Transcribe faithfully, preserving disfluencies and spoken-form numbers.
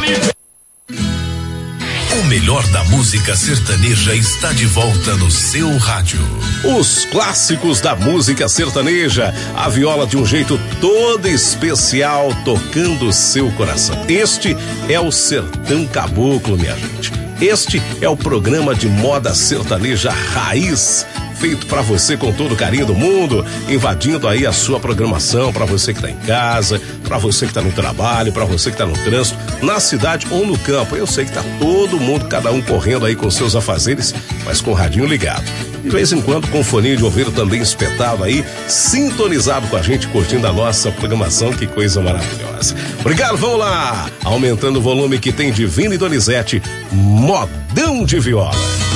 O melhor da música sertaneja está de volta no seu rádio. Os clássicos da música sertaneja, a viola de um jeito todo especial, tocando seu coração. Este é o Sertão Caboclo, minha gente. Este é o programa de moda sertaneja raiz, feito para você com todo o carinho do mundo, invadindo aí a sua programação, para você que tá em casa, para você que tá no trabalho, para você que tá no trânsito, na cidade ou no campo. Eu sei que tá todo mundo, cada um correndo aí com seus afazeres, mas com o radinho ligado. De vez em quando com o foninho de ouvido também espetado aí, sintonizado com a gente, curtindo a nossa programação. Que coisa maravilhosa. Obrigado, vamos lá! Aumentando o volume que tem Divino e Donizete, modão de viola.